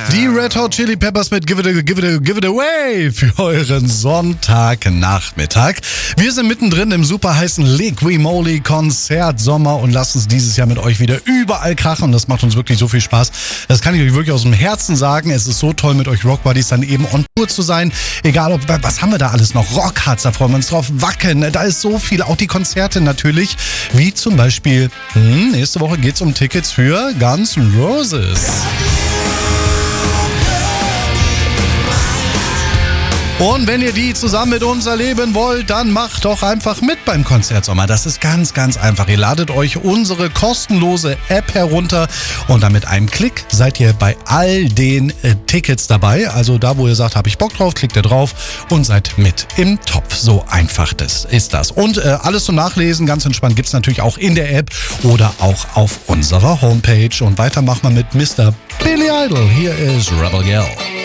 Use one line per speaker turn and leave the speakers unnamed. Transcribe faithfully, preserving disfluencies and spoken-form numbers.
Die Red Hot Chili Peppers mit Give It, a, Give It, a, Give It Away für euren Sonntagnachmittag. Wir sind mittendrin im super heißen Liqui-Moly Konzert Sommer und lasst uns dieses Jahr mit euch wieder überall krachen. Und das macht uns wirklich so viel Spaß. Das kann ich euch wirklich aus dem Herzen sagen. Es ist so toll, mit euch Rockbuddies dann eben on Tour zu sein. Egal, ob, was haben wir da alles noch? Rockharz, da freuen wir uns drauf. Wacken, da ist so viel. Auch die Konzerte natürlich. Wie zum Beispiel, hm, nächste Woche geht es um Tickets für Guns N' Roses. Und wenn ihr die zusammen mit uns erleben wollt, dann macht doch einfach mit beim Konzert Sommer. Das ist ganz, ganz einfach. Ihr ladet euch unsere kostenlose App herunter und dann mit einem Klick seid ihr bei all den äh, Tickets dabei. Also da, wo ihr sagt, habe ich Bock drauf, klickt ihr drauf und seid mit im Topf. So einfach das ist das. Und äh, alles zum Nachlesen, ganz entspannt, gibt es natürlich auch in der App oder auch auf unserer Homepage. Und weiter machen wir mit Mister Billy Idol. Hier ist Rebel Yell.